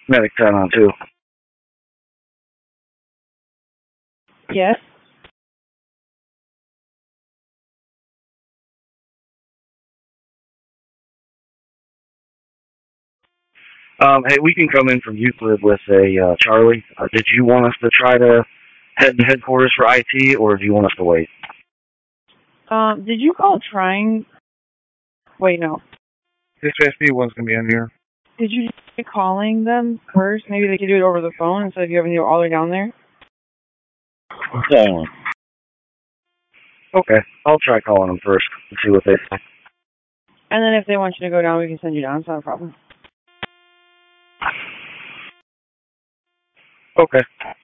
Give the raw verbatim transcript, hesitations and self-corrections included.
Medic ten on two. Yes. Um, hey, we can come in from Euclid with a uh, Charlie. Uh, did you want us to try to head to headquarters for I T, or do you want us to wait? Um, did you call trying? Wait, no. This S P one's gonna be in here. Did you try calling them first? Maybe they could do it over the phone instead of you having to go all the way down there. Silent. Okay, I'll try calling them first and see what they say. And then if they want you to go down, we can send you down. It's not a problem. Okay.